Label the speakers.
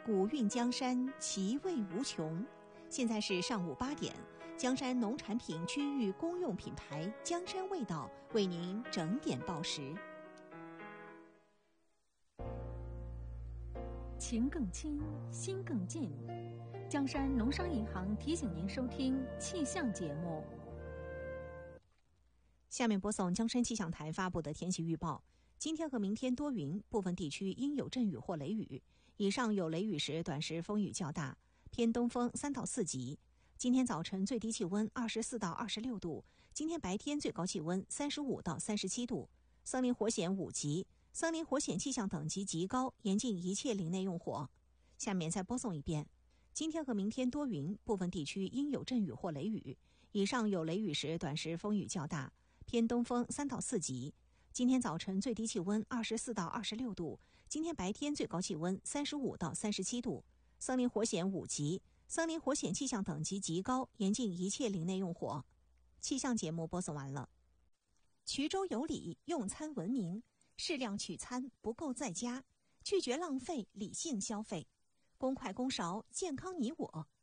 Speaker 1: 古韵江山，其味无穷。现在是上午8点，江山农产品区域公用品牌江山味道为您整点报时。
Speaker 2: 情更亲，心更近。江山农商银行提醒您收听气象节目。
Speaker 1: 下面播送江山气象台发布的天气预报。今天和明天多云，部分地区应有阵雨或雷雨，以上有雷雨时短时风雨较大，偏东风3到4级。今天早晨最低气温24到26度，今天白天最高气温35到37度。森林火险5级，森林火险气象等级极高，严禁一切林内用火。下面再播送一遍。今天和明天多云，部分地区应有阵雨或雷雨，以上有雷雨时短时风雨较大，偏东风3到4级。今天早晨最低气温24到26度，今天白天最高气温35到37度。森林火险5级，森林火险气象等级极高，严禁一切林内用火。气象节目播送完了。衢州有礼，用餐文明，适量取餐，不够在家，拒绝浪费，理性消费，公筷公勺，健康你我。